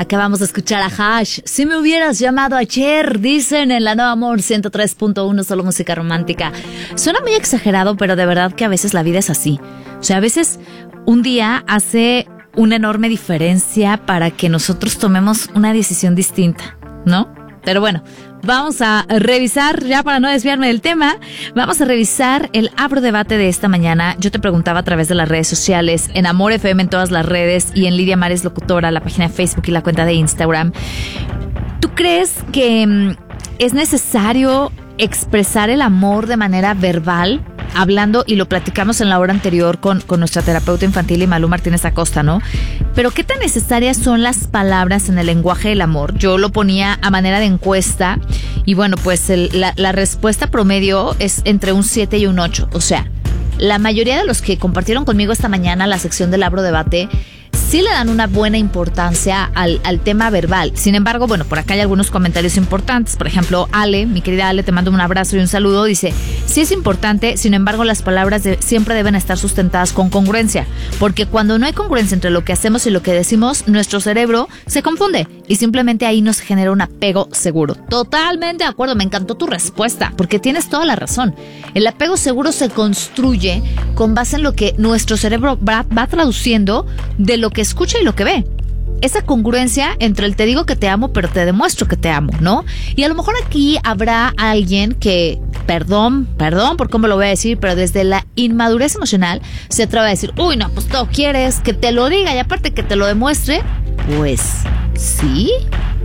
Acabamos de escuchar a Hash. Si me hubieras llamado ayer, dicen en la Nueva Amor 103.1, solo música romántica. Suena muy exagerado, pero de verdad que a veces la vida es así. O sea, a veces un día hace una enorme diferencia para que nosotros tomemos una decisión distinta, ¿no? Pero bueno, vamos a revisar, ya para no desviarme del tema, vamos a revisar el Abro Debate de esta mañana. Yo te preguntaba a través de las redes sociales, en Amor FM en todas las redes y en Lidia Mares Locutora, la página de Facebook y la cuenta de Instagram. ¿Tú crees que es necesario expresar el amor de manera verbal? Hablando, y lo platicamos en la hora anterior con nuestra terapeuta infantil Imalú Martínez Acosta, ¿no? Pero ¿qué tan necesarias son las palabras en el lenguaje del amor? Yo lo ponía a manera de encuesta y bueno, pues la respuesta promedio es entre un 7 y un 8. O sea, la mayoría de los que compartieron conmigo esta mañana la sección del Abro Debate sí le dan una buena importancia al tema verbal. Sin embargo, bueno, por acá hay algunos comentarios importantes. Por ejemplo, Ale, mi querida Ale, te mando un abrazo y un saludo. Dice, sí es importante, sin embargo, las palabras siempre deben estar sustentadas con congruencia. Porque cuando no hay congruencia entre lo que hacemos y lo que decimos, nuestro cerebro se confunde y simplemente ahí nos genera un apego seguro. Totalmente de acuerdo, me encantó tu respuesta, porque tienes toda la razón. El apego seguro se construye con base en lo que nuestro cerebro va traduciendo de lo que escucha y lo que ve. Esa congruencia entre el te digo que te amo, pero te demuestro que te amo, ¿no? Y a lo mejor aquí habrá alguien que, perdón por cómo lo voy a decir, pero desde la inmadurez emocional se atreve a decir, uy, no, pues tú quieres que te lo diga y aparte que te lo demuestre. Pues, ¿sí?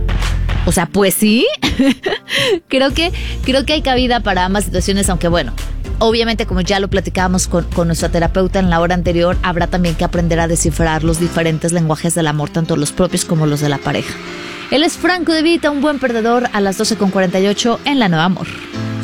O sea, pues sí. Creo que hay cabida para ambas situaciones, aunque bueno, obviamente, como ya lo platicábamos con nuestra terapeuta en la hora anterior, habrá también que aprender a descifrar los diferentes lenguajes del amor, tanto los propios como los de la pareja. Él es Franco De Vita, un buen perdedor, a las 12:48 en la Nueva Amor.